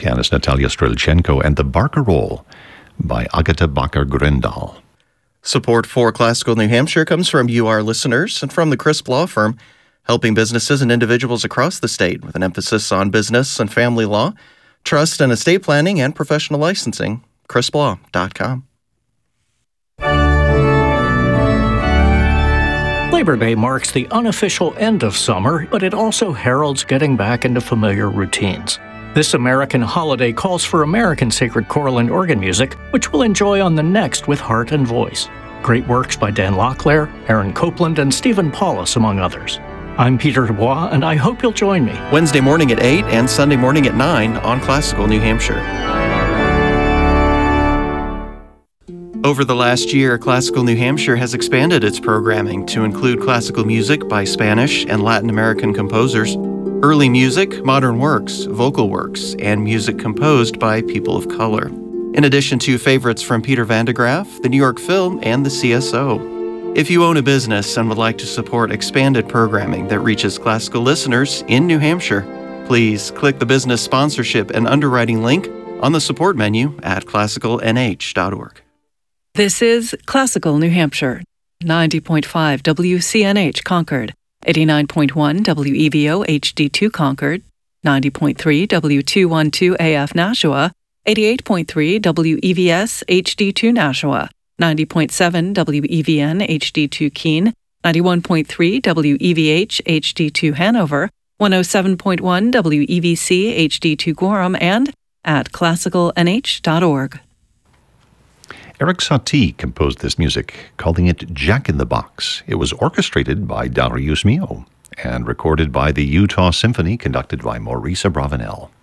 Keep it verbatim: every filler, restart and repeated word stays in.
pianist Natalia Strelchenko, and the Barcarolle by Agata Bakker-Grøndal. Support for Classical New Hampshire comes from you, our listeners, and from the Crisp Law Firm, helping businesses and individuals across the state with an emphasis on business and family law, trust and estate planning, and professional licensing. crisp law dot com. Labor Day marks the unofficial end of summer, but it also heralds getting back into familiar routines. This American holiday calls for American sacred choral and organ music, which we'll enjoy on the next with Heart and Voice. Great works by Dan Locklear, Aaron Copland, and Stephen Paulus, among others. I'm Peter Dubois, and I hope you'll join me. Wednesday morning at eight and Sunday morning at nine on Classical New Hampshire. Over the last year, Classical New Hampshire has expanded its programming to include classical music by Spanish and Latin American composers, early music, modern works, vocal works, and music composed by people of color. In addition to favorites from Peter Van de Graaff, the New York Film, and the C S O. If you own a business and would like to support expanded programming that reaches classical listeners in New Hampshire, please click the business sponsorship and underwriting link on the support menu at classical n h dot org. This is Classical New Hampshire, ninety point five W C N H Concord, eighty-nine point one W E V O H D two Concord, ninety point three W two twelve A F Nashua, eighty-eight point three W E V S H D two Nashua, ninety point seven W E V N H D two Keene, ninety-one point three W E V H H D two Hanover, one oh seven point one W E V C H D two Gorham, and at classical n h dot org. Eric Satie composed this music, calling it Jack in the Box. It was orchestrated by Darius Milhaud and recorded by the Utah Symphony, conducted by Maurice Abravanel.